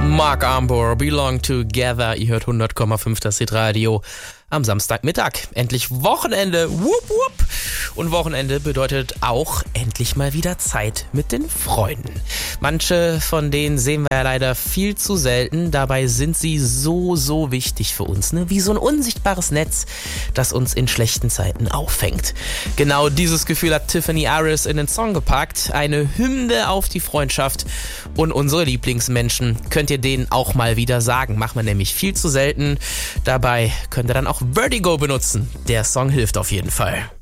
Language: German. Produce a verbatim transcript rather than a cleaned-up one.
Mark Armbor, Belong Together. Ihr hört hundert Komma fünf das Hitradio am Samstagmittag. Endlich Wochenende. Wupp, wupp. Und Wochenende bedeutet auch endlich mal wieder Zeit mit den Freunden. Manche von denen sehen wir ja leider viel zu selten. Dabei sind sie so, so wichtig für uns. Ne? Wie so ein unsichtbares Netz, das uns in schlechten Zeiten auffängt. Genau dieses Gefühl hat Tiffany Aris in den Song gepackt. Eine Hymne auf die Freundschaft. Und unsere Lieblingsmenschen könnt ihr denen auch mal wieder sagen. Macht man nämlich viel zu selten. Dabei könnt ihr dann auch Vertigo benutzen. Der Song hilft auf jeden Fall.